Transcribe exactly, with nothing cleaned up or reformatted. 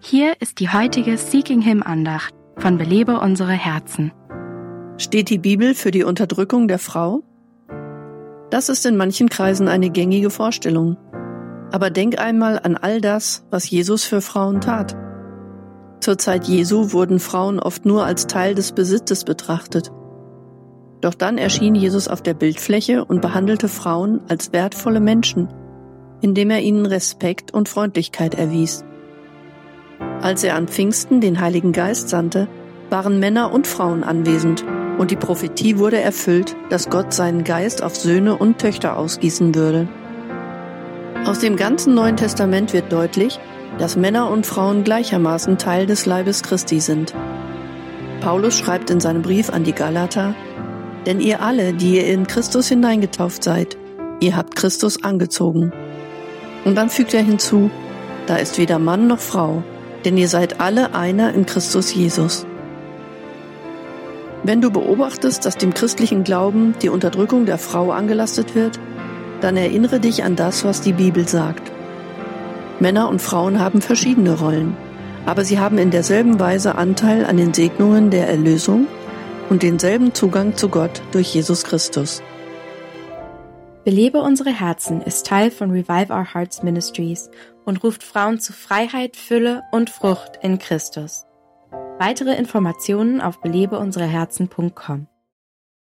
Hier ist die heutige Seeking Him Andacht von Belebe unsere Herzen. Steht die Bibel für die Unterdrückung der Frau? Das ist in manchen Kreisen eine gängige Vorstellung. Aber denk einmal an all das, was Jesus für Frauen tat. Zur Zeit Jesu wurden Frauen oft nur als Teil des Besitzes betrachtet. Doch dann erschien Jesus auf der Bildfläche und behandelte Frauen als wertvolle Menschen, indem er ihnen Respekt und Freundlichkeit erwies. Als er an Pfingsten den Heiligen Geist sandte, waren Männer und Frauen anwesend und die Prophetie wurde erfüllt, dass Gott seinen Geist auf Söhne und Töchter ausgießen würde. Aus dem ganzen Neuen Testament wird deutlich, dass Männer und Frauen gleichermaßen Teil des Leibes Christi sind. Paulus schreibt in seinem Brief an die Galater: Denn ihr alle, die ihr in Christus hineingetauft seid, ihr habt Christus angezogen. Und dann fügt er hinzu: Da ist weder Mann noch Frau, denn ihr seid alle einer in Christus Jesus. Wenn du beobachtest, dass dem christlichen Glauben die Unterdrückung der Frau angelastet wird, dann erinnere dich an das, was die Bibel sagt. Männer und Frauen haben verschiedene Rollen, aber sie haben in derselben Weise Anteil an den Segnungen der Erlösung und denselben Zugang zu Gott durch Jesus Christus. Belebe unsere Herzen ist Teil von Revive Our Hearts Ministries und ruft Frauen zu Freiheit, Fülle und Frucht in Christus. Weitere Informationen auf belebe unsere herzen punkt com.